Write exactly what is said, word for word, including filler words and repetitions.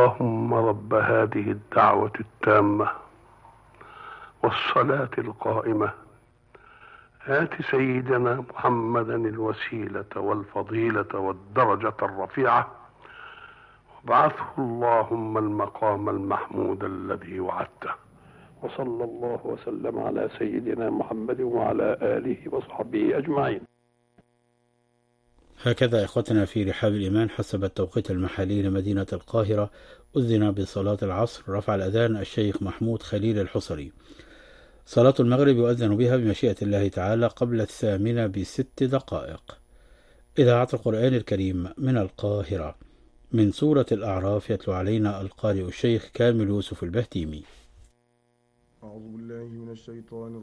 اللهم رب هذه الدعوة التامة والصلاة القائمة آت سيدنا محمدا الوسيلة والفضيلة والدرجة الرفيعة وابعثه اللهم المقام المحمود الذي وعدته. وصلى الله وسلم على سيدنا محمد وعلى آله وصحبه أجمعين. هكذا إخوتنا في رحاب الإيمان حسب التوقيت المحلي لمدينة القاهرة أذن بصلاة العصر. رفع الأذان الشيخ محمود خليل الحصري. صلاة المغرب يؤذن بها بمشيئة الله تعالى قبل الثامنة بست دقائق. إذاعة القرآن الكريم من القاهرة، من سورة الأعراف يتلو علينا القارئ الشيخ كامل يوسف البهتيمي. أعوذ بالله من الشيطان